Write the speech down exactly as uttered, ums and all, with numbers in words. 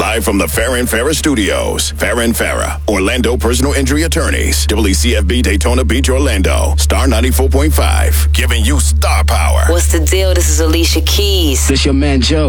Live from the Farrah Farrah Studios. Farrah Farrah, Orlando personal injury attorneys. W C F B Daytona Beach, Orlando. Star ninety-four point five, giving you star power. What's the deal? This is Alicia Keys. This your man Joe.